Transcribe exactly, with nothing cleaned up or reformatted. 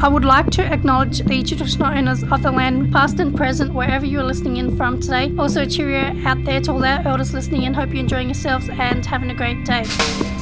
I would like to acknowledge the traditional owners of the land, past and present, wherever you are listening in from today. Also, cheerio out there to all our elders listening in. Hope you're enjoying yourselves and having a great day.